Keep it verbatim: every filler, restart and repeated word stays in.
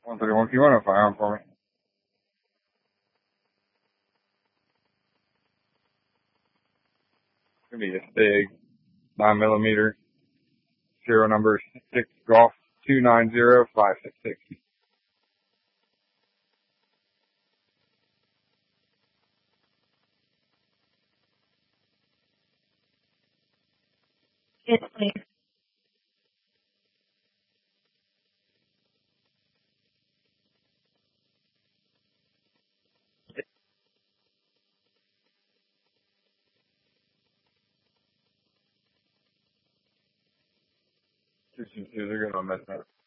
one thirty-one, Q one oh five on for me. It's gonna be a big nine millimeter, serial number six Golf two nine zero five six six. Yes, please. Two two two, they're gonna mess up.